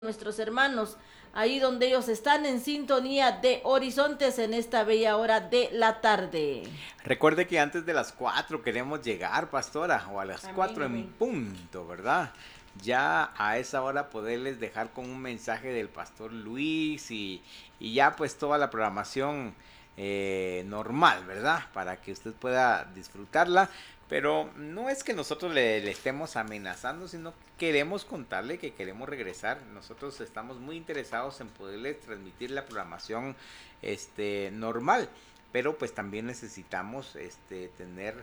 nuestros hermanos, ahí donde ellos están en sintonía de Horizontes en esta bella hora de la tarde. Recuerde que antes de las 4 queremos llegar, pastora, o a las Amén, 4 en amén. punto, ¿verdad? Ya a esa hora poderles dejar con un mensaje del pastor Luis y ya pues toda la programación normal, ¿verdad? Para que usted pueda disfrutarla. Pero no es que nosotros le estemos amenazando, sino que queremos contarle que queremos regresar. Nosotros estamos muy interesados en poderles transmitir la programación normal, pero pues también necesitamos tener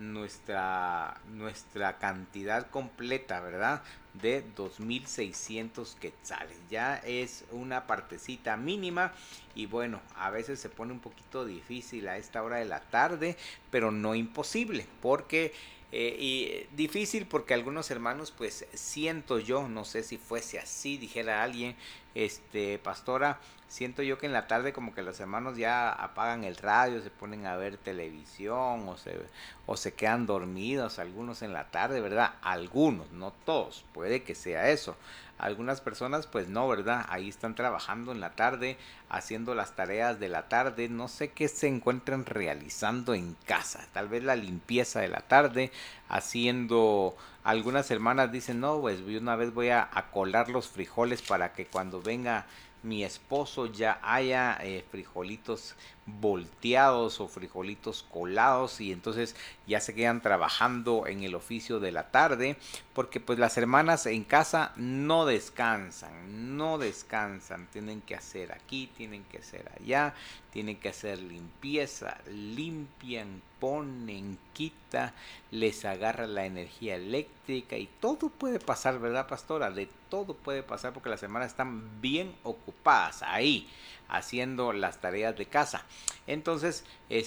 nuestra cantidad completa, ¿verdad? De 2.600 quetzales. Ya es una partecita mínima y bueno, a veces se pone un poquito difícil a esta hora de la tarde, pero no imposible, porque y difícil porque algunos hermanos, pues siento yo, no sé si fuese así, dijera alguien, pastora, siento yo que en la tarde como que los hermanos ya apagan el radio, se ponen a ver televisión o se quedan dormidos, algunos en la tarde, ¿verdad? Algunos, no todos, puede que sea eso. Algunas personas pues no, ¿verdad? Ahí están trabajando en la tarde, haciendo las tareas de la tarde, no sé qué se encuentran realizando en casa, tal vez la limpieza de la tarde, haciendo... Algunas hermanas dicen, no, pues una vez voy a colar los frijoles para que cuando venga mi esposo ya haya frijolitos volteados o frijolitos colados, y entonces ya se quedan trabajando en el oficio de la tarde, porque pues las hermanas en casa no descansan, tienen que hacer aquí, tienen que hacer allá, tienen que hacer limpieza, limpian, ponen, quita, les agarra la energía eléctrica y todo puede pasar, ¿verdad, pastora? De todo puede pasar porque las hermanas están bien ocupadas ahí haciendo las tareas de casa. Entonces,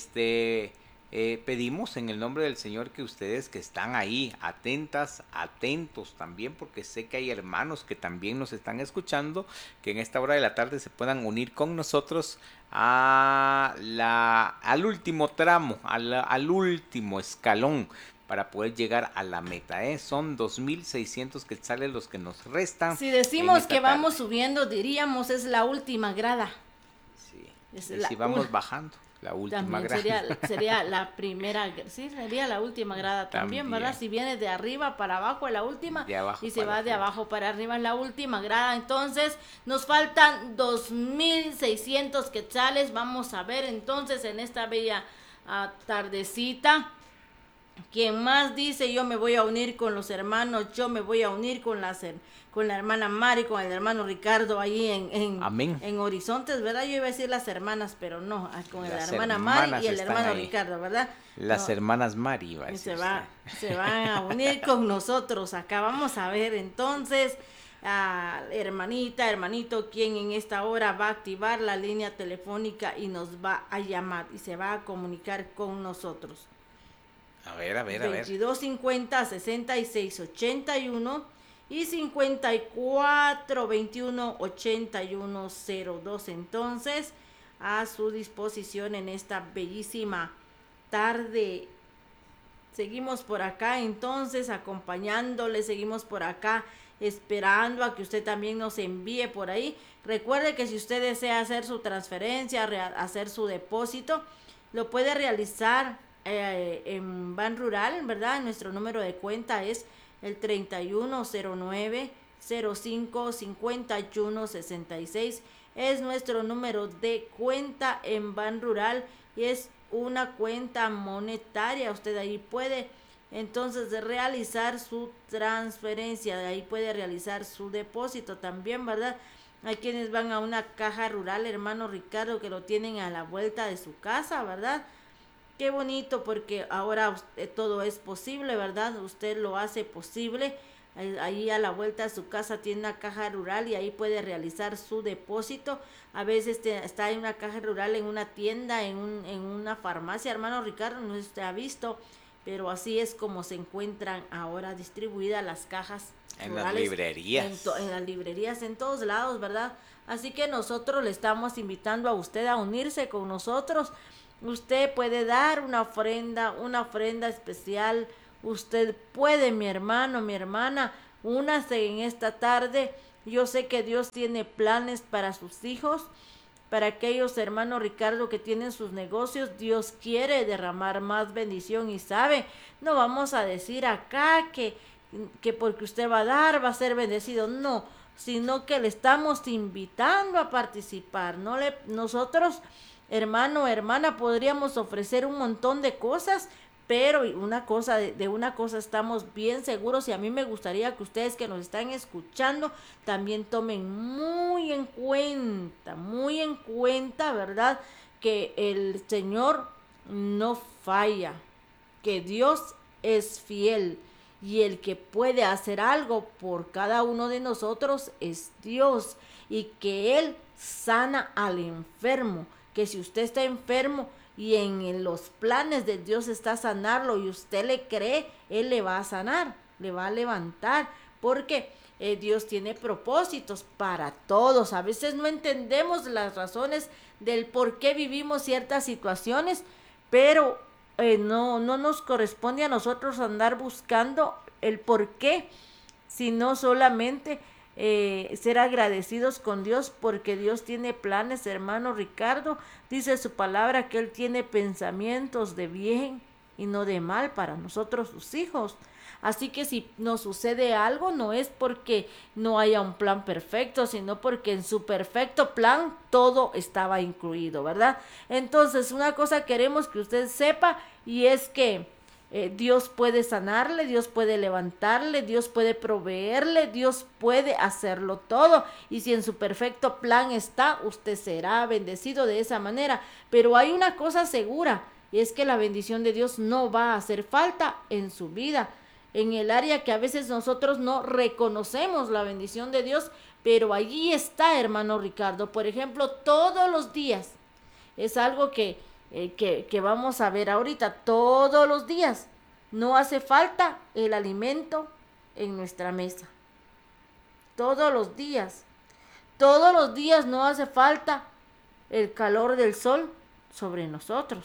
pedimos en el nombre del Señor que ustedes que están ahí atentas, atentos también, porque sé que hay hermanos que también nos están escuchando, que en esta hora de la tarde se puedan unir con nosotros al último tramo, al último escalón para poder llegar a la meta. Son 2.600 quetzales los que nos restan Si en decimos que esta tarde. vamos subiendo, diríamos es la última grada. Sí. Es Y la si vamos bajando, la última también grada. sería la primera, sí, sería la última grada también, ¿verdad? También. Si viene de arriba para abajo es la última De abajo y se para va de arriba. abajo para arriba es la última grada. Entonces nos faltan 2.600 quetzales. Vamos a ver entonces en esta bella tardecita. Quien más dice yo me voy a unir con los hermanos, yo me voy a unir con la hermana Mari, con el hermano Ricardo ahí Amén. en Horizontes, ¿verdad? Yo iba a decir las hermanas, pero no, con la Las hermana Mari y hermanas el están hermano ahí. Ricardo, ¿verdad? Las No, hermanas Mari, va a y decir usted. se van a unir con nosotros acá. Vamos a ver entonces, hermanita, hermanito, quien en esta hora va a activar la línea telefónica y nos va a llamar y se va a comunicar con nosotros. A ver, a ver, a ver. 2250-6681 y 5421-8102. Entonces, a su disposición en esta bellísima tarde. Seguimos por acá entonces acompañándole, seguimos por acá esperando a que usted también nos envíe por ahí. Recuerde que si usted desea hacer su transferencia, hacer su depósito, lo puede realizar en Ban Rural, ¿verdad? Nuestro número de cuenta es el 3109-055166. Es nuestro número de cuenta en Ban Rural y es una cuenta monetaria. Usted ahí puede entonces realizar su transferencia, de ahí puede realizar su depósito también, ¿verdad? Hay quienes van a una caja rural, hermano Ricardo, que lo tienen a la vuelta de su casa, ¿verdad? Qué bonito porque ahora todo es posible, ¿verdad? Usted lo hace posible. Ahí a la vuelta de su casa tiene una caja rural y ahí puede realizar su depósito. A veces está en una caja rural, en una tienda, en una farmacia, hermano Ricardo, no sé si usted ha visto, pero así es como se encuentran ahora distribuidas las cajas En las rurales librerías. en las librerías, en todos lados, ¿verdad? Así que nosotros le estamos invitando a usted a unirse con nosotros. Usted puede dar una ofrenda especial. Usted puede, mi hermano, mi hermana, únase en esta tarde Yo sé que Dios tiene planes para sus hijos, para aquellos hermanos Ricardo que tienen sus negocios. Dios quiere derramar más bendición y sabe, no vamos a decir acá que porque usted va a dar va a ser bendecido, no, sino que le estamos invitando a participar. Nosotros, hermano, hermana, podríamos ofrecer un montón de cosas, pero de una cosa estamos bien seguros, y a mí me gustaría que ustedes que nos están escuchando también tomen muy en cuenta, ¿verdad? Que el Señor no falla, que Dios es fiel, y el que puede hacer algo por cada uno de nosotros es Dios, y que Él sana al enfermo, que si usted está enfermo y en los planes de Dios está sanarlo y usted le cree, Él le va a sanar, le va a levantar, porque Dios tiene propósitos para todos. A veces no entendemos las razones del por qué vivimos ciertas situaciones, pero no nos corresponde a nosotros andar buscando el por qué, sino solamente ser agradecidos con Dios, porque Dios tiene planes, hermano Ricardo. Dice su palabra que Él tiene pensamientos de bien y no de mal para nosotros, sus hijos. Así que si nos sucede algo, no es porque no haya un plan perfecto, sino porque en su perfecto plan todo estaba incluido, ¿verdad? Entonces, una cosa queremos que usted sepa, y es que Dios puede sanarle, Dios puede levantarle, Dios puede proveerle, Dios puede hacerlo todo. Y si en su perfecto plan está, usted será bendecido de esa manera. Pero hay una cosa segura, y es que la bendición de Dios no va a hacer falta en su vida, en el área que a veces nosotros no reconocemos la bendición de Dios, pero allí está, hermano Ricardo. Por ejemplo, todos los días, es algo que vamos a ver ahorita, todos los días no hace falta el alimento en nuestra mesa. Todos los días no hace falta el calor del sol sobre nosotros.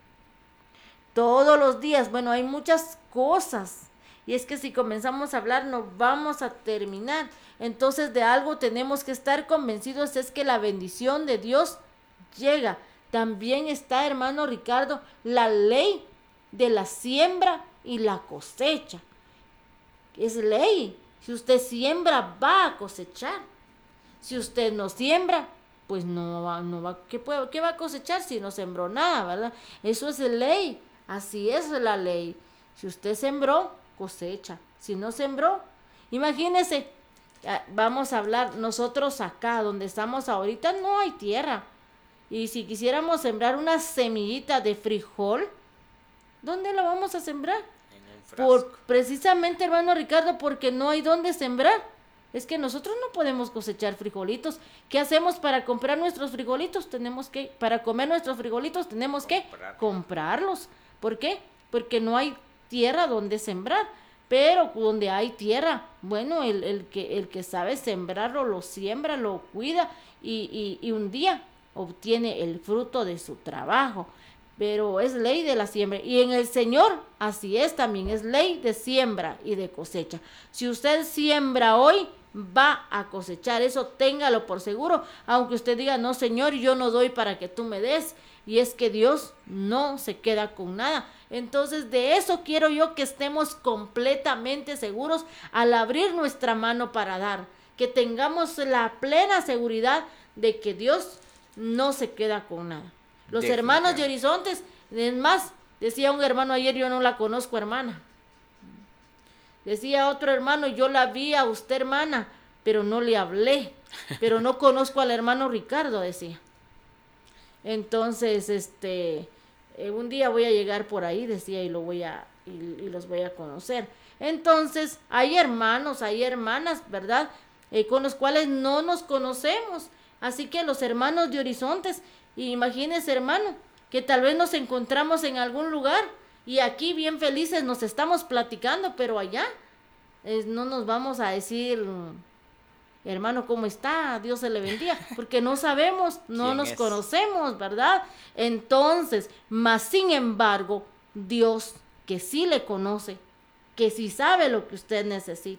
Todos los días, bueno, hay muchas cosas, y es que si comenzamos a hablar no vamos a terminar. Entonces de algo tenemos que estar convencidos, es que la bendición de Dios llega. También está, hermano Ricardo, la ley de la siembra y la cosecha. Es ley. Si usted siembra, va a cosechar. Si usted no siembra, pues no va, ¿qué va a cosechar si no sembró nada, verdad? Eso es ley. Así es la ley. Si usted sembró, cosecha. Si no sembró, imagínese, vamos a hablar nosotros acá, donde estamos ahorita, no hay tierra. Y si quisiéramos sembrar una semillita de frijol, ¿dónde la vamos a sembrar? En un frasco. Precisamente, hermano Ricardo, porque no hay dónde sembrar. Es que nosotros no podemos cosechar frijolitos. ¿Qué hacemos para comprar nuestros frijolitos? Para comer nuestros frijolitos tenemos que comprarlos. ¿Por qué? Porque no hay tierra donde sembrar. Pero donde hay tierra, bueno, el que sabe sembrarlo, lo siembra, lo cuida, y un día obtiene el fruto de su trabajo. Pero es ley de la siembra, y en el Señor así es también, es ley de siembra y de cosecha. Si usted siembra hoy, va a cosechar, eso téngalo por seguro, aunque usted diga, no Señor, yo no doy para que tú me des, y es que Dios no se queda con nada. Entonces de eso quiero yo que estemos completamente seguros al abrir nuestra mano para dar, que tengamos la plena seguridad de que Dios no se queda con nada. Los hermanos de Horizontes, es más, decía un hermano ayer, yo no la conozco, hermana. Decía otro hermano, yo la vi a usted, hermana, pero no le hablé, pero no conozco al hermano Ricardo, decía. Entonces, un día voy a llegar por ahí, decía, y los voy a conocer. Entonces, hay hermanos, hay hermanas, ¿verdad? Con los cuales no nos conocemos. Así que los hermanos de Horizontes, imagínense, hermano, que tal vez nos encontramos en algún lugar y aquí bien felices nos estamos platicando, pero allá no nos vamos a decir, hermano, ¿cómo está? Dios se le bendiga, porque no sabemos, no nos conocemos, ¿verdad? Entonces, mas sin embargo, Dios, que sí le conoce, que sí sabe lo que usted necesita,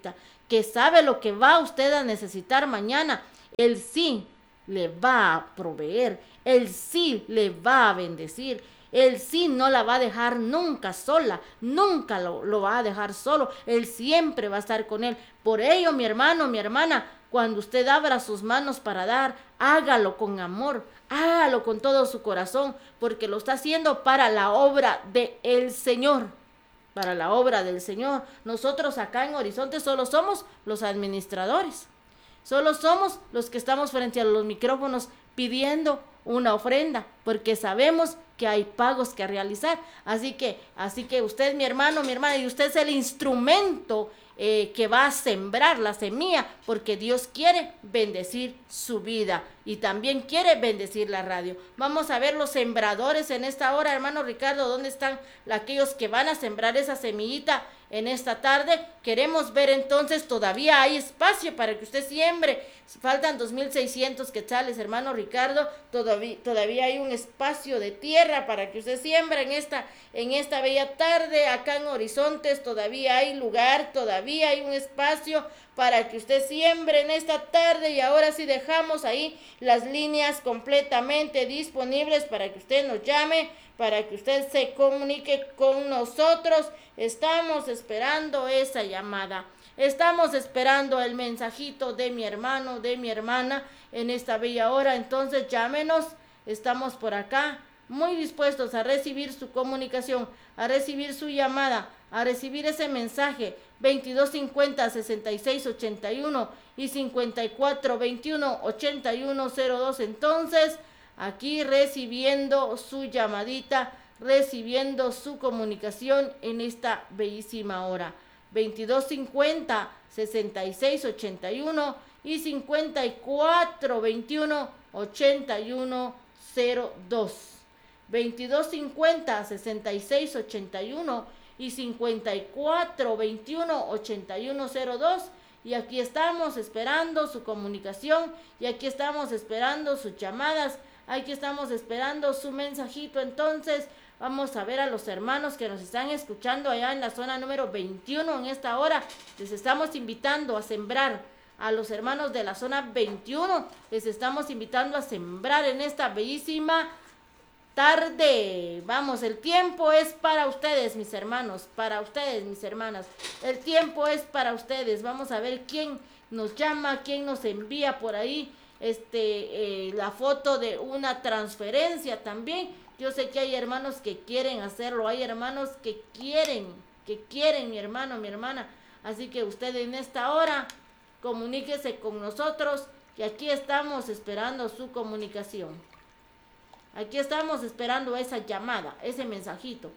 que sabe lo que va usted a necesitar mañana. Él sí le va a proveer, Él sí le va a bendecir, Él sí no la va a dejar nunca sola, nunca lo va a dejar solo, Él siempre va a estar con él. Por ello, mi hermano, mi hermana, cuando usted abra sus manos para dar, hágalo con amor, hágalo con todo su corazón, porque lo está haciendo para la obra del Señor. Para la obra del Señor. Nosotros acá en Horizonte solo somos los administradores. Solo somos los que estamos frente a los micrófonos pidiendo una ofrenda, porque sabemos que hay pagos que realizar. Así que usted, mi hermano, mi hermana, y usted es el instrumento que va a sembrar la semilla, porque Dios quiere bendecir su vida y también quiere bendecir la radio. Vamos a ver los sembradores en esta hora, hermano Ricardo, ¿dónde están aquellos que van a sembrar esa semillita en esta tarde? Queremos ver entonces, todavía hay espacio para que usted siembre. Faltan 2,600 quetzales, hermano Ricardo, todavía hay un espacio de tierra para que usted siembre en esta bella tarde. Acá en Horizontes todavía hay lugar, todavía hay un espacio para que usted siembre en esta tarde. Y ahora sí dejamos ahí las líneas completamente disponibles para que usted nos llame, para que usted se comunique con nosotros. Estamos esperando esa llamada. Estamos esperando el mensajito de mi hermano, de mi hermana en esta bella hora. Entonces llámenos, estamos por acá muy dispuestos a recibir su comunicación, a recibir su llamada, a recibir ese mensaje. 2250-6681 y 5421-8102. Entonces, aquí recibiendo su llamadita, recibiendo su comunicación en esta bellísima hora. 2250-6681 y 5421-8102. 2250-6681 y 5421-8102. Y aquí estamos esperando su comunicación, y aquí estamos esperando sus llamadas, aquí estamos esperando su mensajito. Entonces vamos a ver a los hermanos que nos están escuchando allá en la zona número 21 en esta hora. Les estamos invitando a sembrar. A los hermanos de la zona 21 les estamos invitando a sembrar en esta bellísima tarde. Vamos, el tiempo es para ustedes, mis hermanos, para ustedes, mis hermanas. El tiempo es para ustedes. Vamos a ver quién nos llama, quién nos envía por ahí la foto de una transferencia también. Yo sé que hay hermanos que quieren hacerlo, hay hermanos que quieren, mi hermano, mi hermana. Así que usted en esta hora comuníquese con nosotros, que aquí estamos esperando su comunicación. Aquí estamos esperando esa llamada, ese mensajito.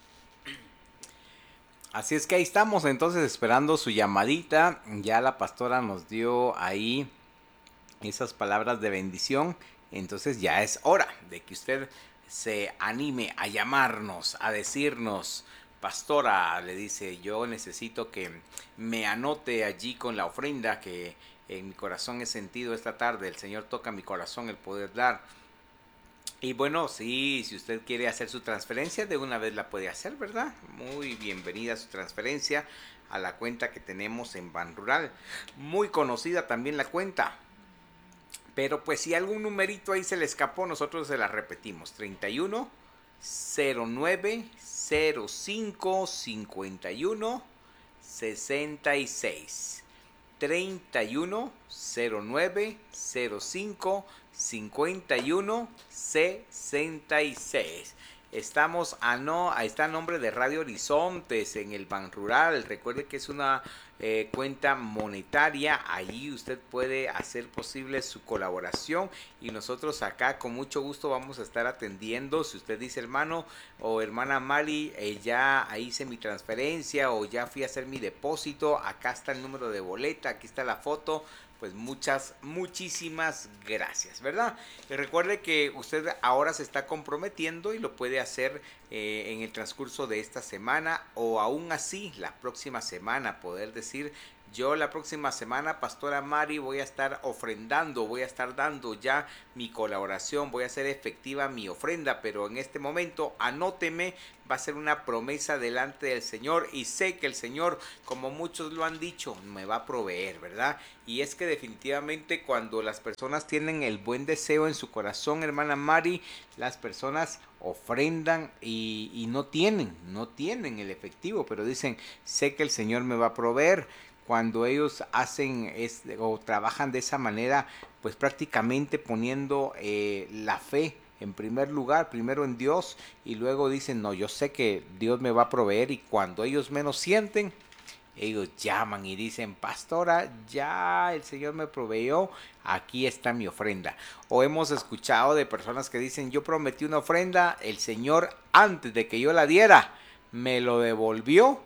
Así es que ahí estamos entonces esperando su llamadita. Ya la pastora nos dio ahí esas palabras de bendición. Entonces ya es hora de que usted se anime a llamarnos, a decirnos: pastora, le dice, yo necesito que me anote allí con la ofrenda que en mi corazón he sentido esta tarde. El Señor toca mi corazón el poder dar. Y bueno, sí, si usted quiere hacer su transferencia, de una vez la puede hacer, ¿verdad? Muy bienvenida su transferencia a la cuenta que tenemos en Banrural. Muy conocida también la cuenta. Pero pues si algún numerito ahí se le escapó, nosotros se la repetimos. 31 09 05 51 66. 31 09 05 51 66. Estamos está a nombre de Radio Horizontes en el Banrural. Recuerde que es una cuenta monetaria. Allí usted puede hacer posible su colaboración y nosotros acá con mucho gusto vamos a estar atendiendo. Si usted dice, hermano o hermana Mari, ya hice mi transferencia o ya fui a hacer mi depósito, acá está el número de boleta, aquí está la foto. Pues muchísimas gracias, ¿verdad? Y recuerde que usted ahora se está comprometiendo y lo puede hacer en el transcurso de esta semana o aún así la próxima semana poder decir: Yo la próxima semana, Pastora Mari, voy a estar ofrendando, voy a estar dando ya mi colaboración, voy a hacer efectiva mi ofrenda, pero en este momento anóteme, va a ser una promesa delante del Señor y sé que el Señor, como muchos lo han dicho, me va a proveer, ¿verdad? Y es que definitivamente cuando las personas tienen el buen deseo en su corazón, hermana Mari, las personas ofrendan y no tienen el efectivo, pero dicen, sé que el Señor me va a proveer. Cuando ellos hacen o trabajan de esa manera, pues prácticamente poniendo la fe en primer lugar, primero en Dios, y luego dicen, no, yo sé que Dios me va a proveer, y cuando ellos menos sienten, ellos llaman y dicen, pastora, ya el Señor me proveyó, aquí está mi ofrenda. O hemos escuchado de personas que dicen, yo prometí una ofrenda, el Señor antes de que yo la diera, me lo devolvió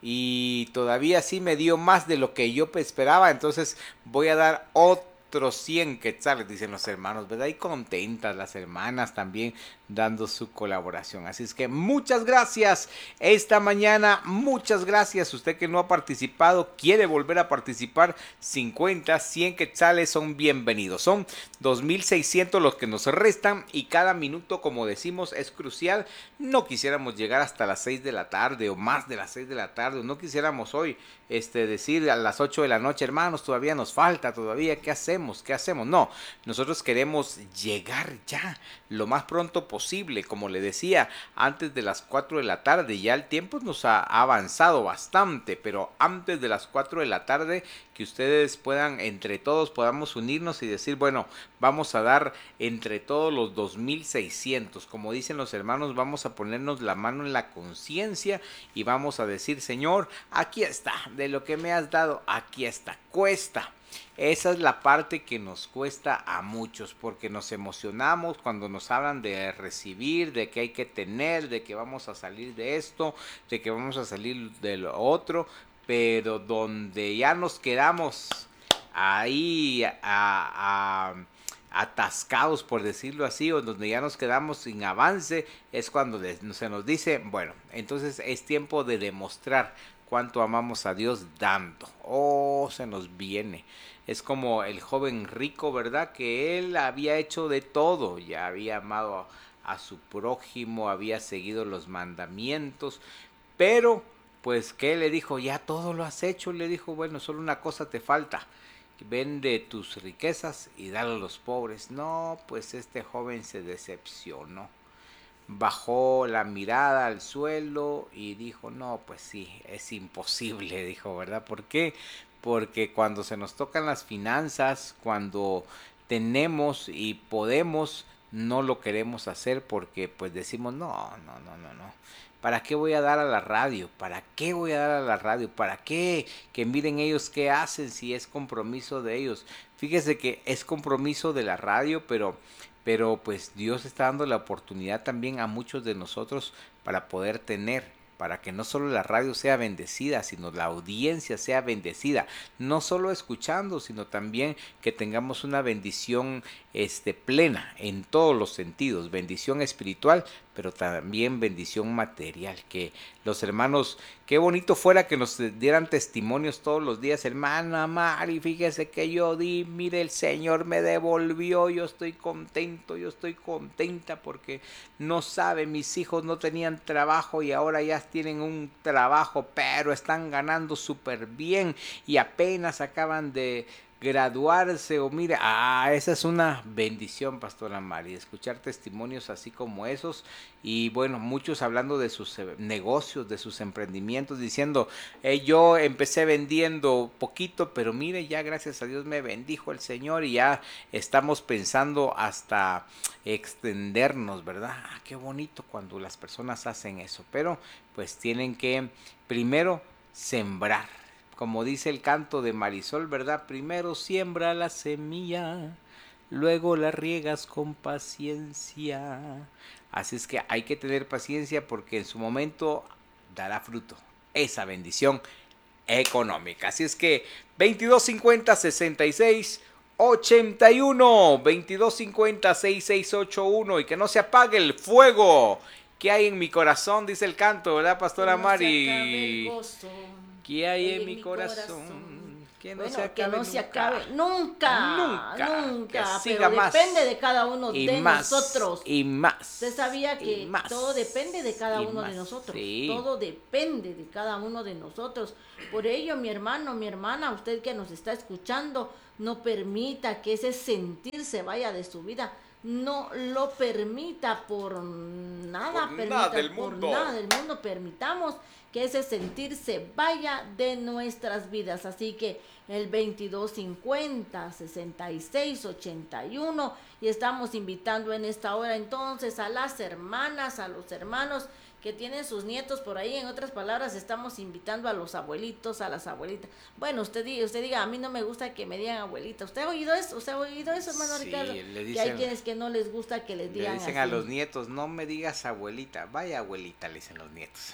y todavía sí me dio más de lo que yo esperaba, entonces voy a dar otros 100 quetzales, dicen los hermanos, ¿verdad? Y contentas las hermanas también dando su colaboración. Así es que muchas gracias esta mañana, muchas gracias. Usted que no ha participado, quiere volver a participar, 50, 100 quetzales son bienvenidos. Son 2,600 los que nos restan y cada minuto, como decimos, es crucial. No quisiéramos llegar hasta las 6 de la tarde o más de las 6 de la tarde. No quisiéramos hoy decir a las 8 de la noche, hermanos, todavía nos falta, todavía, ¿qué hacemos? ¿Qué hacemos? No, nosotros queremos llegar ya lo más pronto posible, como le decía, antes de las 4 de la tarde. Ya el tiempo nos ha avanzado bastante, pero antes de las 4 de la tarde, que ustedes puedan, entre todos, podamos unirnos y decir, bueno, vamos a dar entre todos los 2,600, como dicen los hermanos, vamos a ponernos la mano en la conciencia y vamos a decir, Señor, aquí está, de lo que me has dado, aquí está, cuesta. Esa es la parte que nos cuesta a muchos, porque nos emocionamos cuando nos hablan de recibir, de que hay que tener, de que vamos a salir de esto, de que vamos a salir de lo otro, pero donde ya nos quedamos ahí atascados, por decirlo así, o donde ya nos quedamos sin avance, es cuando se nos dice, bueno, entonces es tiempo de demostrar cuánto amamos a Dios dando. Oh, se nos viene. Es como el joven rico, ¿verdad? Que él había hecho de todo, ya había amado a su prójimo, había seguido los mandamientos, pero pues ¿qué le dijo? Ya todo lo has hecho, le dijo, bueno, solo una cosa te falta, vende tus riquezas y dale a los pobres. No, pues este joven se decepcionó, bajó la mirada al suelo y dijo, no, pues sí, es imposible, dijo, ¿verdad? ¿Por qué? Porque cuando se nos tocan las finanzas, cuando tenemos y podemos, no lo queremos hacer porque pues decimos, no, no, no, no, no. ¿Para qué voy a dar a la radio? ¿Para qué voy a dar a la radio? ¿Para qué? Que miren ellos qué hacen si es compromiso de ellos. Fíjese que es compromiso de la radio, pero pues Dios está dando la oportunidad también a muchos de nosotros para poder tener, para que no solo la radio sea bendecida, sino la audiencia sea bendecida, no solo escuchando, sino también que tengamos una bendición plena en todos los sentidos, bendición espiritual, pero también bendición material, que los hermanos, qué bonito fuera que nos dieran testimonios todos los días, hermana Mari, fíjese que yo di, mire, el Señor me devolvió, yo estoy contento, yo estoy contenta porque no sabe, mis hijos no tenían trabajo y ahora ya tienen un trabajo, pero están ganando súper bien y apenas acaban de graduarse, o mire, esa es una bendición, Pastora Mari, escuchar testimonios así como esos. Y bueno, muchos hablando de sus negocios, de sus emprendimientos, diciendo, yo empecé vendiendo poquito, pero mire, ya gracias a Dios me bendijo el Señor y ya estamos pensando hasta extendernos, ¿verdad? Qué bonito cuando las personas hacen eso, pero pues tienen que primero sembrar, como dice el canto de Marisol, ¿verdad? Primero siembra la semilla, luego la riegas con paciencia. Así es que hay que tener paciencia porque en su momento dará fruto esa bendición económica. Así es que 2250 66 81 2250 6681 y que no se apague el fuego que hay en mi corazón, dice el canto, ¿verdad, Pastora Mari? Que no se acabe el gozo ¿Qué hay en mi corazón? Que no Bueno, se que acabe no se nunca. acabe nunca, Que pero siga más. depende de cada uno Y de más. nosotros. Y más. Usted sabía Y que más. todo depende de cada Y uno de más. nosotros. Sí. Todo depende de cada uno de nosotros. Por ello, mi hermano, mi hermana, usted que nos está escuchando, no permita que ese sentir se vaya de su vida. No lo permita por nada, Por nada del por mundo. nada del mundo, permitamos que ese sentir se vaya de nuestras vidas. Así que el 2250-6681 y estamos invitando en esta hora entonces a las hermanas, a los hermanos que tienen sus nietos por ahí. En otras palabras, estamos invitando a los abuelitos, a las abuelitas. Bueno, usted diga, a mí no me gusta que me digan abuelita. ¿Usted ha oído eso? ¿Usted ha oído eso, hermano Sí, Ricardo? le Que dicen- hay quienes que no les gusta que les Le digan dicen así. a los nietos, no me digas abuelita. Vaya abuelita, le dicen los nietos.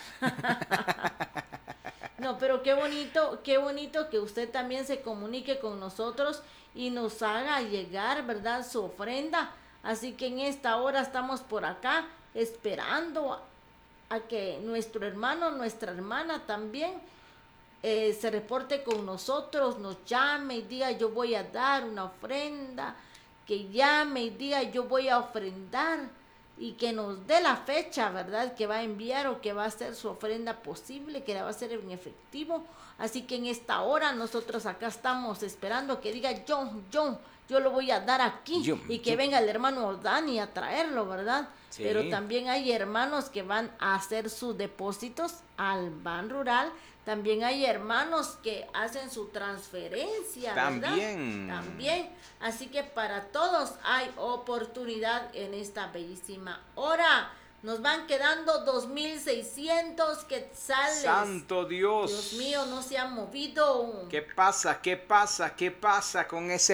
No, pero qué bonito que usted también se comunique con nosotros y nos haga llegar, ¿verdad?, su ofrenda. Así que en esta hora estamos por acá esperando a que nuestro hermano, nuestra hermana también se reporte con nosotros, nos llame y diga yo voy a dar una ofrenda, que llame y diga yo voy a ofrendar y que nos dé la fecha, ¿verdad?, que va a enviar o que va a hacer su ofrenda posible, que la va a hacer en efectivo. Así que en esta hora nosotros acá estamos esperando que diga yo lo voy a dar aquí y que venga el hermano Dani a traerlo, ¿verdad? Sí. Pero también hay hermanos que van a hacer sus depósitos al Ban Rural. También hay hermanos que hacen su transferencia, ¿verdad? También. Así que para todos hay oportunidad en esta bellísima hora. Nos van quedando 2,600 quetzales. ¡Santo Dios! Dios mío, no se ha movido. ¿Qué pasa? ¿Qué pasa? ¿Qué pasa con ese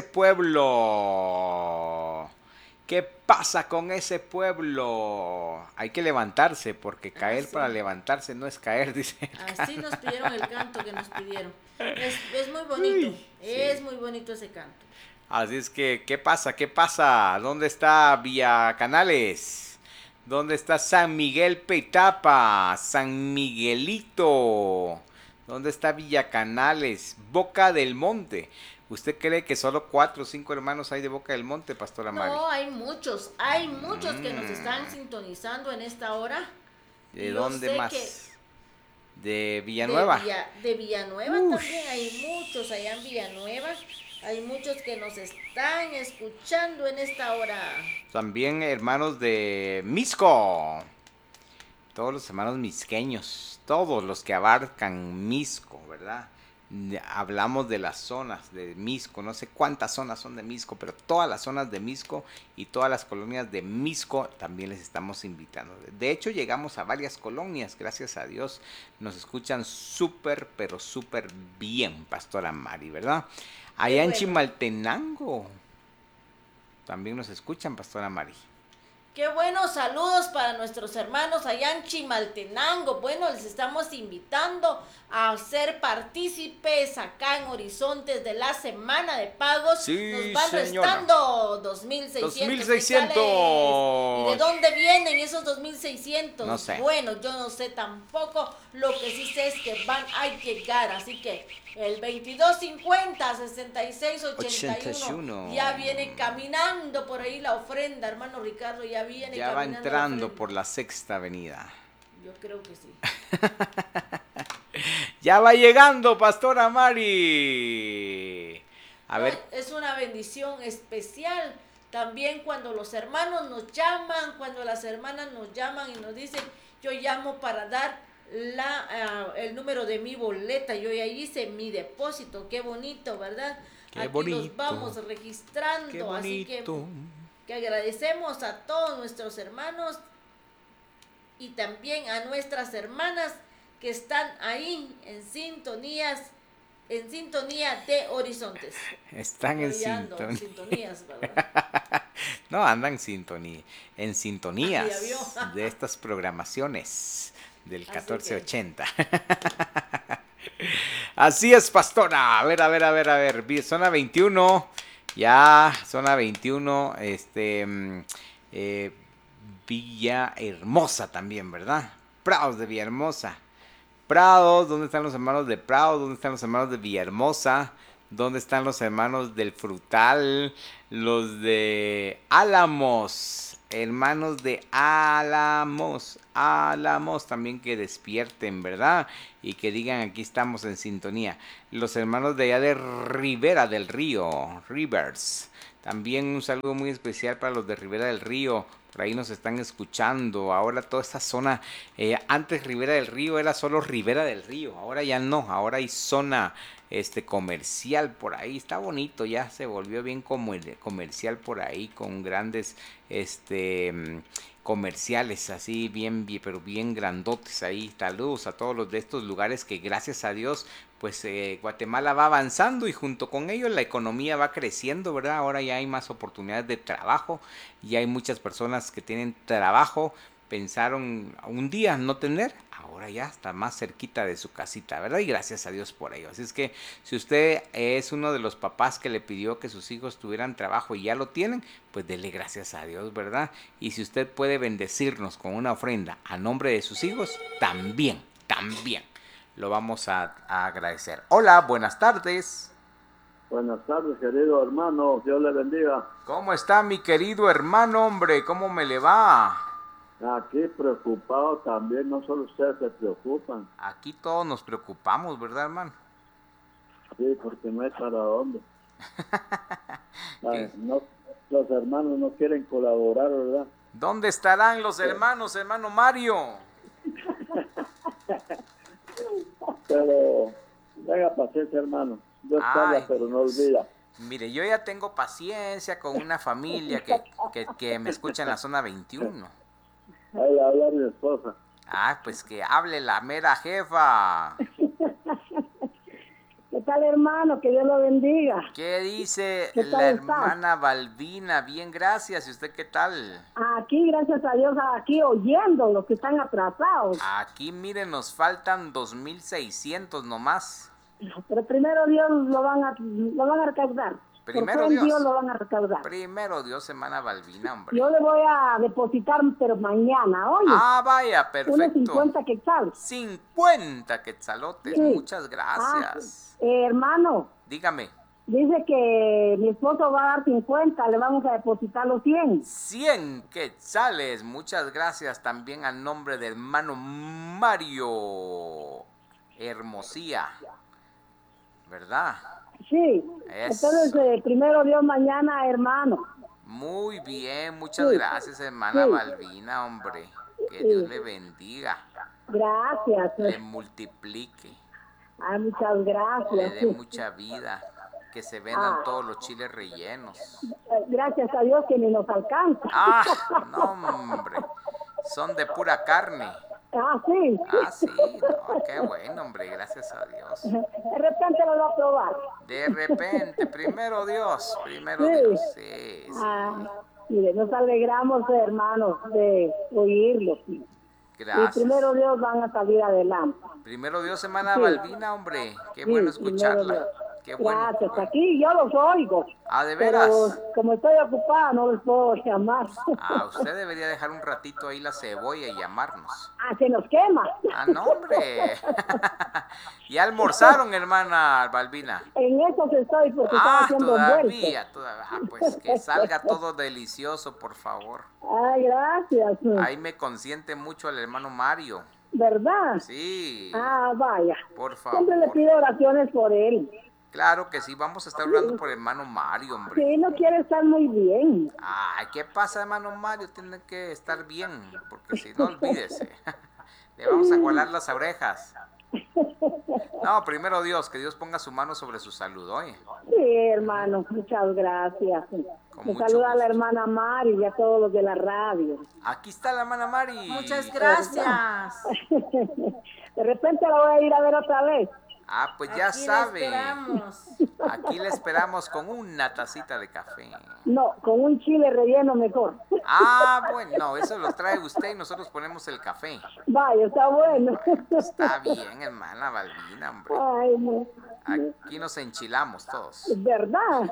pueblo? ¿Qué pasa con ese pueblo? Hay que levantarse, porque caer sí. para levantarse no es caer, dice. Así nos pidieron el canto que nos pidieron. Es muy bonito. Uy, es sí. muy bonito ese canto. Así es que, ¿qué pasa? ¿Qué pasa? ¿Dónde está Villa Canales? ¿Dónde está San Miguel Petapa? San Miguelito. ¿Dónde está Villa Canales? Boca del Monte. ¿Usted cree que solo 4 o 5 hermanos hay de Boca del Monte, Pastora Mari? No, hay muchos que nos están sintonizando en esta hora. ¿De Yo dónde sé más? que ¿De Villanueva? De Villanueva también hay muchos allá en Villanueva. Hay muchos que nos están escuchando en esta hora. También hermanos de Misco. Todos los hermanos misqueños. Todos los que abarcan Misco, ¿verdad? Hablamos de las zonas de Misco. No sé cuántas zonas son de Misco, pero todas las zonas de Misco y todas las colonias de Misco también les estamos invitando. De hecho, llegamos a varias colonias, gracias a Dios. Nos escuchan súper, pero súper bien, Pastora Mari, ¿verdad? Allá en Chimaltenango también nos escuchan, Pastora Mari. Qué buenos saludos para nuestros hermanos allá en Chimaltenango. Bueno, les estamos invitando a ser partícipes acá en Horizontes de la Semana de Pagos. Sí, nos van señora. restando 2,600. ¿Y de dónde vienen esos 2,600? No sé. Bueno, yo no sé tampoco. Lo que sí sé es que van a llegar. Así que el 2250-6681 ya viene caminando por ahí la ofrenda, hermano Ricardo. Ya viene ya caminando. va entrando por la Sexta Avenida. Yo creo que sí. Ya va llegando, Pastora Mari. A ver. Es una bendición especial. También cuando los hermanos nos llaman, cuando las hermanas nos llaman y nos dicen, yo llamo para dar el número de mi boleta, yo ya hice mi depósito. Qué bonito, ¿verdad? Qué Aquí bonito. los vamos registrando. Qué bonito. Así que agradecemos a todos nuestros hermanos y también a nuestras hermanas que están ahí en sintonía de Horizontes. Están en sintonía. Sintonías, ¿verdad? No, andan en sintonías Ya vio. de estas programaciones del 1480. Así es, Pastora. A ver. Zona 21. Ya, zona 21. Villahermosa también, ¿verdad? Prados de Villahermosa. Prados, ¿dónde están los hermanos de Prados? ¿Dónde están los hermanos de Villahermosa? ¿Dónde están los hermanos del Frutal? Los de Álamos, hermanos de Álamos, Álamos también que despierten, ¿verdad? Y que digan aquí estamos en sintonía. Los hermanos de allá de Ribera del Río, Rivers. También un saludo muy especial para los de Ribera del Río. Por ahí nos están escuchando. Ahora toda esta zona, antes Ribera del Río era solo Ribera del Río. Ahora ya no, ahora hay zona comercial por ahí. Está bonito, ya se volvió bien como el comercial por ahí con grandes comerciales así bien, pero bien grandotes ahí. Saludos a todos los de estos lugares que gracias a Dios pues Guatemala va avanzando y junto con ello la economía va creciendo, ¿verdad? Ahora ya hay más oportunidades de trabajo y hay muchas personas que tienen trabajo, pensaron un día no tener, ahora ya está más cerquita de su casita, ¿verdad? Y gracias a Dios por ello. Así es que si usted es uno de los papás que le pidió que sus hijos tuvieran trabajo y ya lo tienen, pues dele gracias a Dios, ¿verdad? Y si usted puede bendecirnos con una ofrenda a nombre de sus hijos, también lo vamos a agradecer. Hola, buenas tardes. Buenas tardes, querido hermano. Dios le bendiga. ¿Cómo está mi querido hermano, hombre? ¿Cómo me le va? Aquí preocupado también, no solo ustedes se preocupan. Aquí todos nos preocupamos, ¿verdad, hermano? Sí, porque no hay para dónde. No, los hermanos no quieren colaborar, ¿verdad? ¿Dónde estarán los hermanos, hermano Mario? Pero tenga paciencia, hermano. Dios habla, pero no olvida. Mire, yo ya tengo paciencia con una familia que me escucha en la zona 21. Ahí habla mi esposa. Pues que hable la mera jefa. ¿Qué tal, hermano? Que Dios lo bendiga. ¿Qué dice ¿Qué la tal hermana Balbina? Bien, gracias. ¿Y usted qué tal? Aquí, gracias a Dios, aquí oyendo los que están atrasados. Aquí, miren, nos faltan 2,600 nomás. Pero primero Dios lo van a recaudar. Primero Dios lo van a recaudar. Primero Dios, hermana Balbina, hombre. Yo le voy a depositar, pero mañana, oye. Vaya, perfecto. Unos 50 quetzales. 50 quetzalotes, sí. Muchas gracias. Hermano. Dígame. Dice que mi esposo va a dar 50, le vamos a depositar los 100. 100 quetzales, muchas gracias también al nombre del hermano Mario Hermosía, ¿verdad? Sí, eso. Entonces primero Dios mañana, hermano. Muy bien, muchas gracias, hermana Balbina, hombre. Que Dios le bendiga. Gracias. Le multiplique. Muchas gracias. Le dé mucha vida. Que se vendan todos los chiles rellenos. Gracias a Dios que ni nos alcanza. No, hombre. Son de pura carne. Sí. Sí, no, qué bueno, hombre, gracias a Dios. De repente lo va a probar. De repente, primero Dios, Dios. Sí. Mire, nos alegramos, hermanos, de oírlo. Gracias. Y primero Dios van a salir adelante. Primero Dios, hermana Balbina, hombre, qué bueno escucharla. Qué bueno. Gracias, aquí yo los oigo. ¿De veras? Pero como estoy ocupada no les puedo llamar. Usted debería dejar un ratito ahí la cebolla y llamarnos. Se nos quema. No, hombre. ¿Ya almorzaron, hermana Balbina? En eso estoy, porque estaba haciendo todavía. Pues que salga todo delicioso, por favor. Gracias. Ahí me consiente mucho al hermano Mario. ¿Verdad? Sí. Vaya. Por favor. Siempre le pido oraciones por él. Claro que sí, vamos a estar hablando por el hermano Mario, hombre. Sí, no quiere estar muy bien. ¿Qué pasa, hermano Mario? Tiene que estar bien, porque si no, olvídese. Le vamos a jalar las orejas. No, primero Dios, que Dios ponga su mano sobre su salud, oye. Sí, hermano, muchas gracias. Me saluda a la hermana Mari y a todos los de la radio. Aquí está la hermana Mari. Muchas gracias. De repente la voy a ir a ver otra vez. Pues ya sabe. Aquí le esperamos con una tacita de café. No, con un chile relleno mejor. Bueno, eso lo trae usted y nosotros ponemos el café. Vaya, está bueno. Está bien, hermana Balbina, hombre. No. Aquí nos enchilamos todos. ¿Verdad?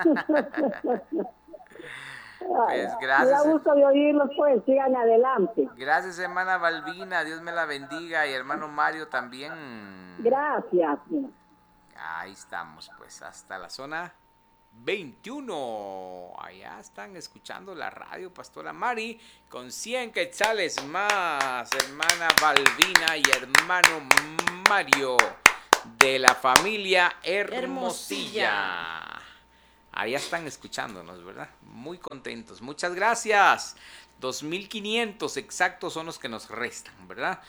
Pues gracias. Me da gusto de oírlos, pues, sigan adelante. Gracias, hermana Balbina, Dios me la bendiga y hermano Mario también. Gracias. Ahí estamos, pues, hasta la zona 21. Allá están escuchando la radio, Pastora Mari, con 100 quetzales más, hermana Balbina y hermano Mario, de la familia Hermosilla. Allá están escuchándonos, ¿verdad? Muy contentos. Muchas gracias. 2,500 exactos son los que nos restan, ¿verdad?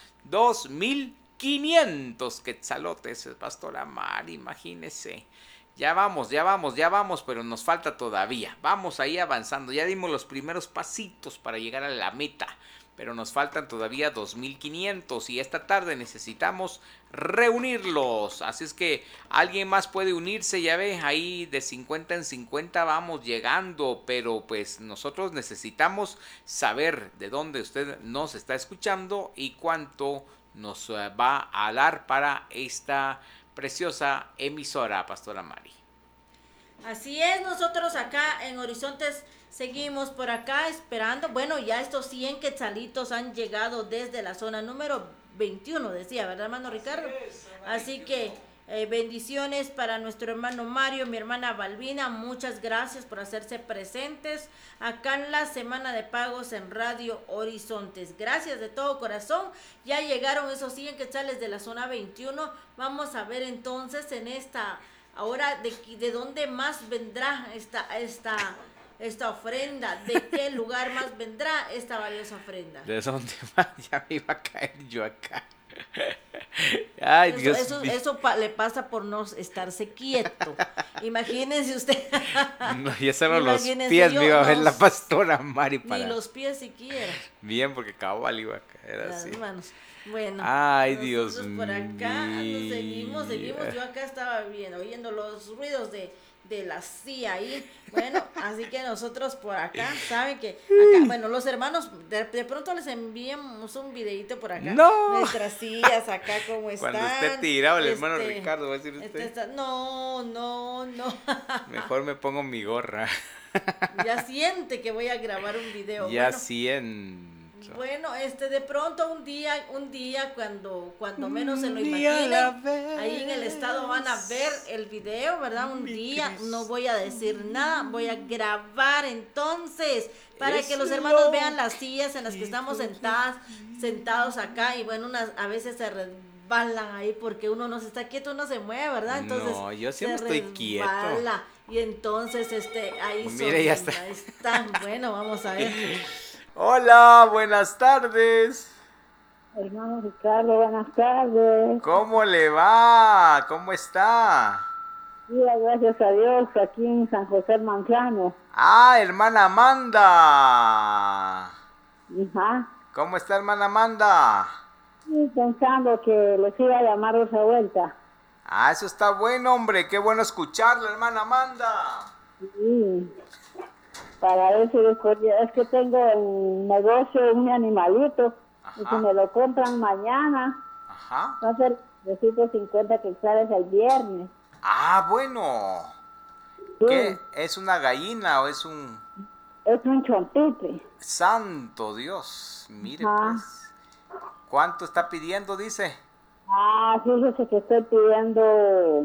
2,500 quetzalotes, Pastora Mari, imagínese. Ya vamos, pero nos falta todavía. Vamos ahí avanzando. Ya dimos los primeros pasitos para llegar a la meta, pero nos faltan todavía 2,500 y esta tarde necesitamos reunirlos. Así es que alguien más puede unirse, ya ve, ahí de 50 en 50 vamos llegando, pero pues nosotros necesitamos saber de dónde usted nos está escuchando y cuánto nos va a dar para esta preciosa emisora, Pastora Mari. Así es, nosotros acá en Horizontes seguimos por acá esperando. Bueno, ya estos 100 quetzalitos han llegado desde la zona número 21, decía, ¿verdad, hermano Ricardo? Así que bendiciones para nuestro hermano Mario, mi hermana Balbina. Muchas gracias por hacerse presentes acá en la semana de pagos en Radio Horizontes. Gracias de todo corazón. Ya llegaron esos 100 quetzales de la zona 21. Vamos a ver entonces en esta ahora de dónde más vendrá esta ofrenda, de qué lugar más vendrá esta valiosa ofrenda. ¿De dónde más? Ya me iba a caer yo acá. Ay, eso le pasa por no estarse quieto. Imagínense usted. No, ya solo los pies me iba a ver la Pastora Mari para. Ni los pies siquiera. Bien, porque cabal iba a caer así. Las manos. Bueno, ay, Dios mío. Por acá seguimos. Yo acá estaba oyendo los ruidos de la CIA ahí. Bueno, así que nosotros por acá, saben que acá, bueno, los hermanos, de pronto les enviamos un videito por acá. No. Nuestras sillas acá, como están. Cuando esté tirado el hermano Ricardo, va a decir usted. No. Mejor me pongo mi gorra. Ya siente que voy a grabar un video. Ya siento. Bueno, de pronto un día cuando menos se lo imaginen, ahí en el estado van a ver el video, ¿verdad? Un día, no voy a decir nada, voy a grabar entonces, para que los hermanos vean las sillas en las que estamos sentados acá, y bueno, a veces se resbalan ahí porque uno no se está quieto, uno se mueve, ¿verdad? Entonces, no, yo siempre estoy quieto. Y entonces, ahí mire, ya está. Están, bueno, vamos a ver. Hola, buenas tardes. Hermano Ricardo, buenas tardes. ¿Cómo le va? ¿Cómo está? Sí, gracias a Dios, aquí en San José Manzano. Ah, hermana Amanda. Ajá. ¿Cómo está, hermana Amanda? Sí, pensando que les iba a llamar otra vuelta. Ah, eso está bueno, hombre. Qué bueno escucharla, hermana Amanda. Sí. Para ver si después, es que tengo en negocio un animalito. Ajá. Y si me lo compran mañana, ajá, va a ser de 150 quetzales el viernes. Ah, bueno. Sí. ¿Qué? ¿Es una gallina o es un...? Es un chontite. Santo Dios, mire ajá, pues. ¿Cuánto está pidiendo, dice? Ah, fíjese que estoy pidiendo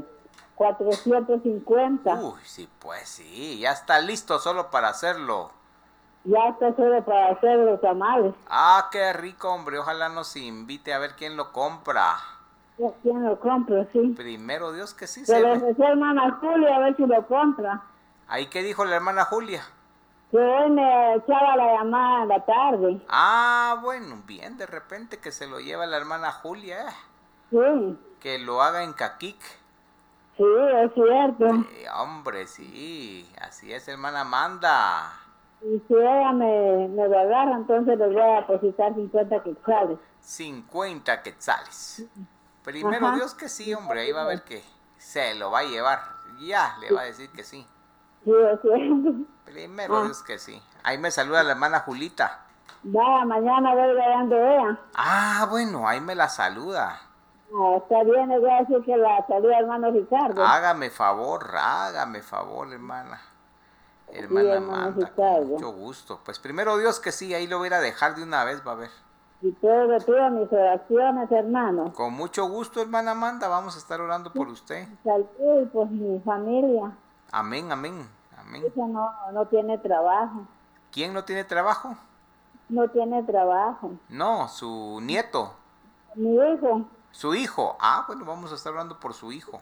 450. Uy, sí, pues sí, ya está listo solo para hacerlo. Ya está solo para hacer los tamales. Ah, qué rico, hombre, ojalá nos invite a ver quién lo compra. ¿Quién lo compra? Sí. Primero Dios que sí. Se lo ofrecí a hermana Julia a ver si lo compra. ¿Ahí qué dijo la hermana Julia? Que hoy me echaba la llamada en la tarde. Ah, bueno, bien, de repente que se lo lleva la hermana Julia. Sí. Que lo haga en Caquic. Sí, es cierto. Sí, hombre, sí, así es, hermana Amanda. Y si ella me lo agarra, entonces les voy a depositar 50 quetzales. 50 quetzales. Primero ajá, Dios que sí, hombre, ahí va a ver que se lo va a llevar. Ya le va a decir que sí. Sí, es cierto. Primero Dios que sí. Ahí me saluda la hermana Julita. Vaya, mañana voy ganando ella. Ah, bueno, ahí me la saluda. Ah, está bien, le voy a decir que la saluda hermano Ricardo. Hágame favor, hermana. Hermana sí, Amanda, con mucho gusto. Pues primero Dios que sí, ahí lo voy a ir a dejar de una vez, va a ver. Y todo le pido mis oraciones, hermano. Con mucho gusto, hermana Amanda, vamos a estar orando por usted. Salud y pues mi familia. Amén, amén, amén. Ella no tiene trabajo. ¿Quién no tiene trabajo? No tiene trabajo. No, su nieto, Mi hijo. su hijo. Ah, bueno, vamos a estar orando por su hijo.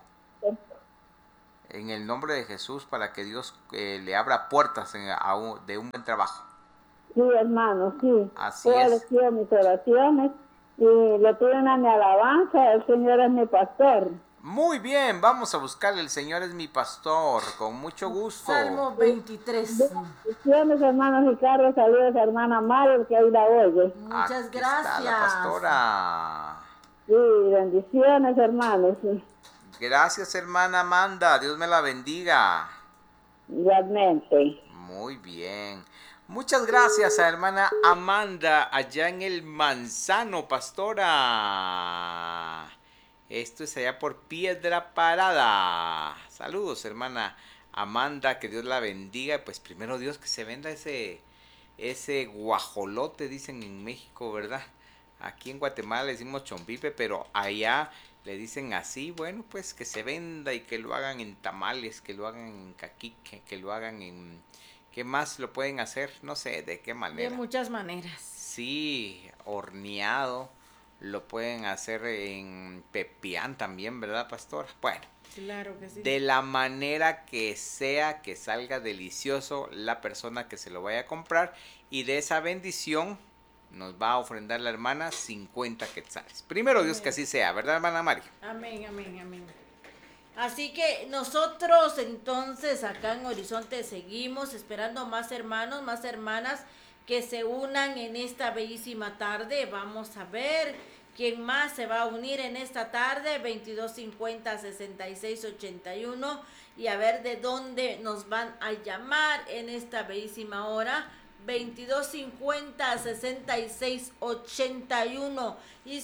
En el nombre de Jesús, para que Dios le abra puertas de un buen trabajo. Sí, hermano, sí. Así Yo es. le pido mis oraciones y le pido una mi alabanza. El Señor es mi pastor. Muy bien, vamos a buscarle. El Señor es mi pastor, con mucho gusto. Salmo 23. Bendiciones, hermano Ricardo. Saludos, hermana Mario, que ahí la oye. Muchas Aquí gracias. está la pastora. Sí, bendiciones, hermanos. Gracias, hermana Amanda. Dios me la bendiga. Igualmente. Muy bien. Muchas gracias a hermana Amanda allá en el Manzano, pastora. Esto es allá por Piedra Parada. Saludos, hermana Amanda, que Dios la bendiga. Pues primero Dios, que se venda ese guajolote, dicen en México, ¿verdad? Aquí en Guatemala le decimos chompipe, pero allá le dicen así. Bueno, pues que se venda y que lo hagan en tamales, que lo hagan en caquique, que lo hagan en... ¿Qué más lo pueden hacer? No sé de qué manera. De muchas maneras. Sí, horneado. Lo pueden hacer en pepián también, ¿verdad, pastora? Bueno, Claro que sí. de la manera que sea, que salga delicioso la persona que se lo vaya a comprar. Y de esa bendición nos va a ofrendar la hermana 50 quetzales. Primero Dios, que así sea, ¿verdad, hermana Mari? Amén, amén, amén. Así que nosotros entonces acá en Horizonte seguimos esperando más hermanos, más hermanas que se unan en esta bellísima tarde. Vamos a ver quién más se va a unir en esta tarde, 2250-6681, y a ver de dónde nos van a llamar en esta bellísima hora. 2250-6681 y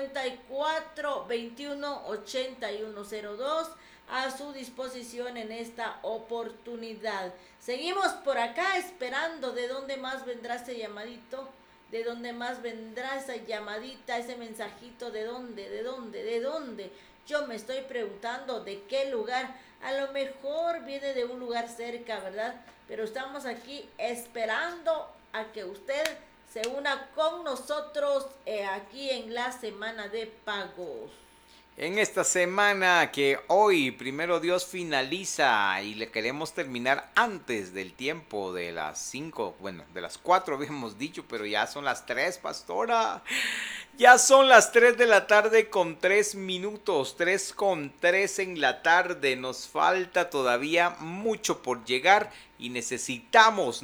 54-21-8102 a su disposición en esta oportunidad. Seguimos por acá esperando de dónde más vendrá ese llamadito, de dónde más vendrá esa llamadita, ese mensajito, de dónde. Yo me estoy preguntando de qué lugar. A lo mejor viene de un lugar cerca, ¿verdad? Pero estamos aquí esperando a que usted se una con nosotros aquí en la semana de pagos. En esta semana que hoy, primero Dios, finaliza y le queremos terminar antes del tiempo de las 5, bueno, de las 4 habíamos dicho, pero ya son las 3, pastora. Ya son las 3 de la tarde con 3 minutos, 3:03 en la tarde. Nos falta todavía mucho por llegar y necesitamos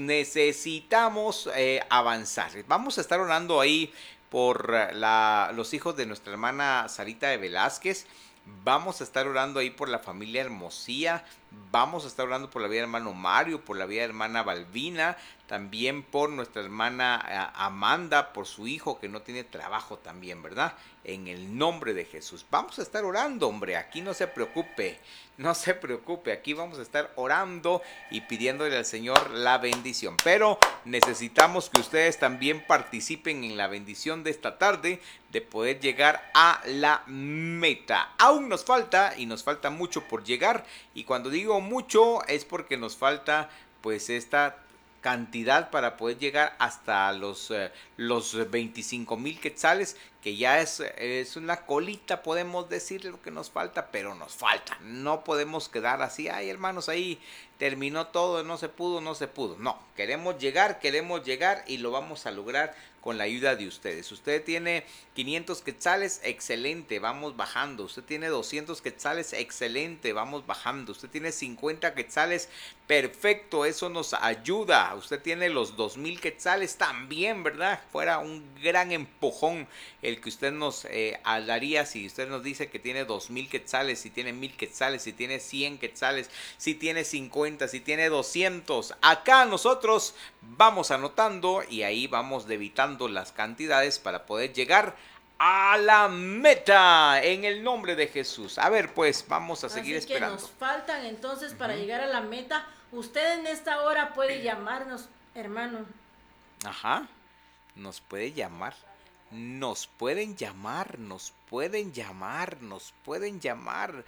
avanzar. Vamos a estar orando ahí por los hijos de nuestra hermana Sarita de Velázquez. Vamos a estar orando ahí por la familia Hermosía. Vamos a estar orando por la vida del hermano Mario, por la vida de la hermana Balbina, también por nuestra hermana Amanda, por su hijo que no tiene trabajo también, ¿verdad? En el nombre de Jesús. Vamos a estar orando, hombre, aquí no se preocupe, aquí vamos a estar orando y pidiéndole al Señor la bendición. Pero necesitamos que ustedes también participen en la bendición de esta tarde, de poder llegar a la meta. Aún nos falta y nos falta mucho por llegar, y cuando digo mucho es porque nos falta pues esta cantidad para poder llegar hasta los 25,000 quetzales, que ya es una colita, podemos decir lo que nos falta, pero nos falta. No podemos quedar así, ay hermanos, ahí terminó todo, no se pudo. No, queremos llegar y lo vamos a lograr con la ayuda de ustedes. Usted tiene 500 quetzales, excelente, vamos bajando. Usted tiene 200 quetzales, excelente, vamos bajando. Usted tiene 50 quetzales, perfecto, eso nos ayuda. Usted tiene los 2,000 quetzales también, ¿verdad? Fuera un gran empujón el que usted nos daría si usted nos dice que tiene 2,000 quetzales, si tiene 1,000 quetzales, si tiene 100 quetzales, si tiene 50, si tiene 200. Acá nosotros vamos anotando y ahí vamos debitando las cantidades para poder llegar a la meta en el nombre de Jesús. A ver, pues vamos a seguir esperando. Así que nos faltan entonces para llegar a la meta. Usted en esta hora puede llamarnos, hermano. Ajá, nos puede llamar. nos pueden llamar, nos pueden llamar, nos pueden llamar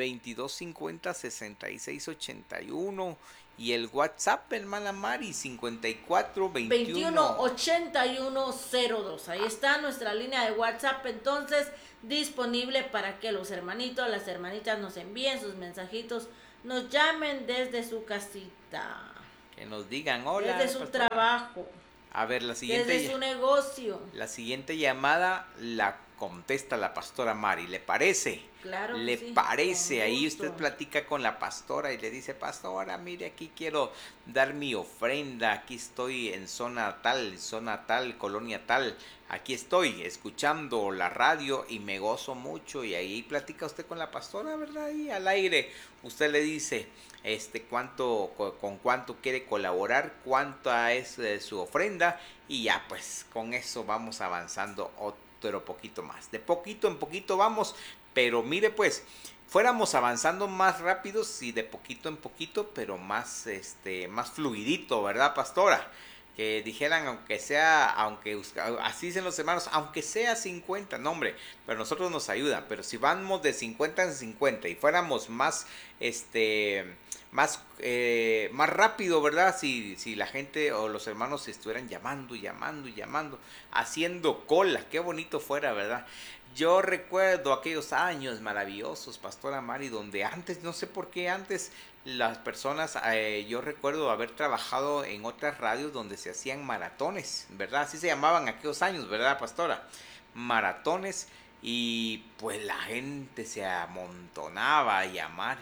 2250-6681 y el WhatsApp, hermana Mari, 5421-8102. Ahí está nuestra línea de WhatsApp, entonces disponible para que los hermanitos, las hermanitas nos envíen sus mensajitos, nos llamen desde su casita, que nos digan hola, desde su trabajo, a ver, desde su negocio. La siguiente llamada la contesta la pastora Mari, ¿le parece? Claro que ¿Le sí, parece? con Ahí gusto. usted platica con la pastora y le dice, pastora, mire, aquí quiero dar mi ofrenda, aquí estoy en zona tal, colonia tal, aquí estoy escuchando la radio y me gozo mucho, y ahí platica usted con la pastora, ¿verdad? Y al aire usted le dice, con cuánto quiere colaborar, cuánta es su ofrenda, y ya pues con eso vamos avanzando otro poquito más. De poquito en poquito vamos, pero mire pues, fuéramos avanzando más rápido, sí, de poquito en poquito, pero más más fluidito, ¿verdad, pastora? Que dijeran, aunque así dicen los hermanos, aunque sea 50, no hombre, pero nosotros nos ayuda, pero si vamos de 50 en 50 y fuéramos más, más rápido, ¿verdad? Si la gente o los hermanos se estuvieran llamando, haciendo cola, qué bonito fuera, ¿verdad? Yo recuerdo aquellos años maravillosos, pastora Mari, donde antes, no sé por qué antes las personas, yo recuerdo haber trabajado en otras radios donde se hacían maratones, ¿verdad? Así se llamaban aquellos años, ¿verdad, pastora? Maratones, y pues la gente se amontonaba a llamar,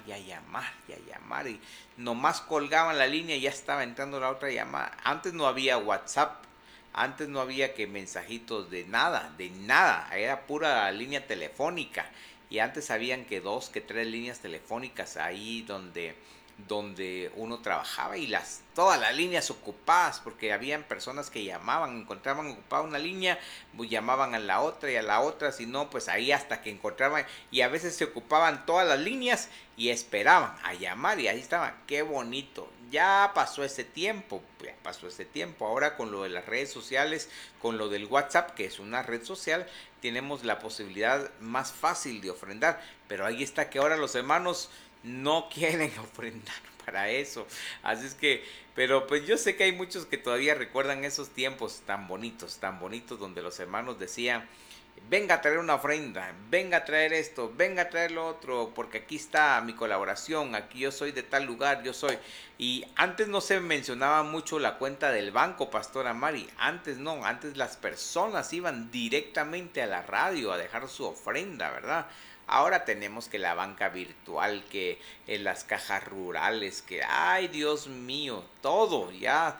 y nomás colgaban la línea y ya estaba entrando la otra llamada. Antes no había WhatsApp. Antes no había que mensajitos de nada, era pura línea telefónica, y antes habían que 2, que 3 líneas telefónicas ahí donde uno trabajaba, y todas las líneas ocupadas, porque habían personas que llamaban, encontraban ocupada una línea, pues llamaban a la otra y a la otra, si no, pues ahí hasta que encontraban, y a veces se ocupaban todas las líneas y esperaban a llamar, y ahí estaban. Qué bonito. Ya pasó ese tiempo, ahora con lo de las redes sociales, con lo del WhatsApp, que es una red social, tenemos la posibilidad más fácil de ofrendar, pero ahí está que ahora los hermanos no quieren ofrendar para eso, así es que, pero pues yo sé que hay muchos que todavía recuerdan esos tiempos tan bonitos, donde los hermanos decían, venga a traer una ofrenda, venga a traer esto, venga a traer lo otro, porque aquí está mi colaboración, aquí yo soy de tal lugar, y antes no se mencionaba mucho la cuenta del banco, pastora Mari, antes las personas iban directamente a la radio a dejar su ofrenda, ¿verdad? Ahora tenemos que la banca virtual, que en las cajas rurales, que ay Dios mío, todo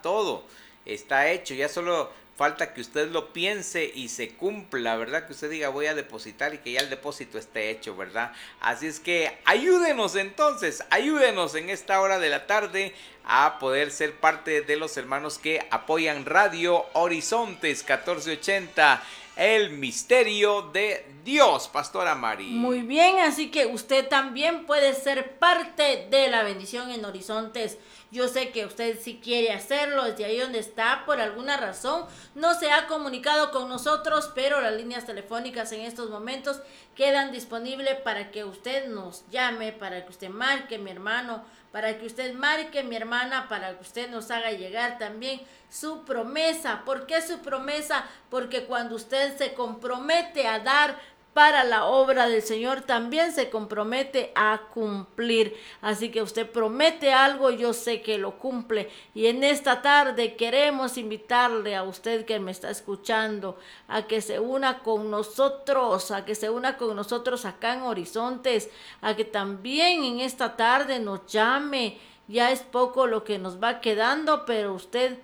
está hecho, ya solo falta que usted lo piense y se cumpla, ¿verdad? Que usted diga voy a depositar y que ya el depósito esté hecho, ¿verdad? Así es que ayúdenos entonces, ayúdenos en esta hora de la tarde a poder ser parte de los hermanos que apoyan Radio Horizontes 1480, el misterio de Dios, pastora Mari. Muy bien, así que usted también puede ser parte de la bendición en Horizontes. Yo sé que usted sí quiere hacerlo desde ahí donde está, por alguna razón no se ha comunicado con nosotros, pero las líneas telefónicas en estos momentos quedan disponibles para que usted nos llame, para que usted marque, mi hermano, para que usted marque, mi hermana, para que usted nos haga llegar también su promesa. ¿Por qué su promesa? Porque cuando usted se compromete a dar para la obra del Señor, también se compromete a cumplir. Así que usted promete algo, yo sé que lo cumple. Y en esta tarde queremos invitarle a usted que me está escuchando a que se una con nosotros, acá en Horizontes, a que también en esta tarde nos llame. Ya es poco lo que nos va quedando, pero usted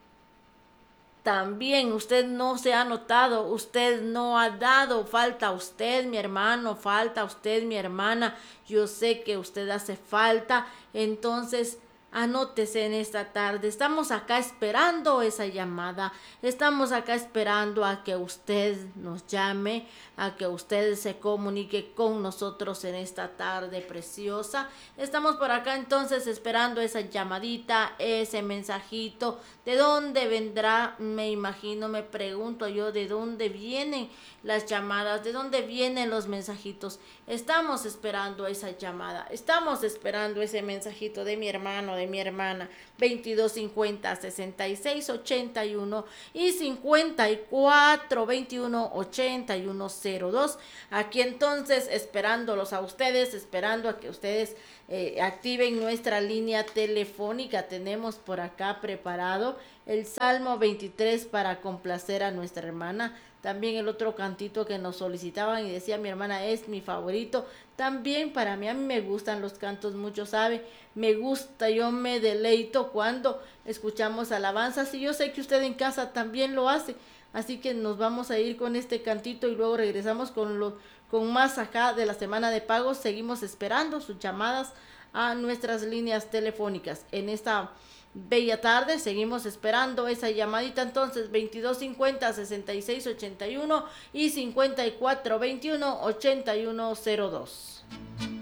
también, usted no se ha notado, usted no ha dado, falta usted, mi hermano, falta usted, mi hermana, yo sé que usted hace falta, entonces Anótese en esta tarde. Estamos acá esperando esa llamada. Estamos acá esperando a que usted nos llame, a que usted se comunique con nosotros en esta tarde preciosa. Estamos por acá entonces esperando esa llamadita, ese mensajito. ¿De dónde vendrá? Me imagino, me pregunto yo, ¿de dónde vienen las llamadas? ¿De dónde vienen los mensajitos? Estamos esperando esa llamada. Estamos esperando ese mensajito de mi hermano, de mi hermana. 2250 66 81 y 54 21 81 02. Aquí entonces esperándolos a ustedes, esperando a que ustedes activen nuestra línea telefónica. Tenemos por acá preparado el Salmo 23 para complacer a nuestra hermana. También el otro cantito que nos solicitaban y decía mi hermana es mi favorito. También para mí, a mí me gustan los cantos, mucho sabe, me gusta, yo me deleito cuando escuchamos alabanzas y yo sé que usted en casa también lo hace. Así que nos vamos a ir con este cantito y luego regresamos con más acá de la semana de pagos. Seguimos esperando sus llamadas a nuestras líneas telefónicas. En esta bella tarde seguimos esperando esa llamadita, entonces 2250 66 81 y 54 21 81 02.